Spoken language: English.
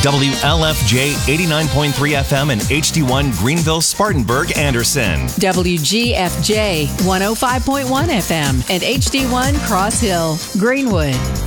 WLFJ 89.3 FM and HD1 Greenville, Spartanburg, Anderson. WGFJ 105.1 FM and HD1 Cross Hill, Greenwood.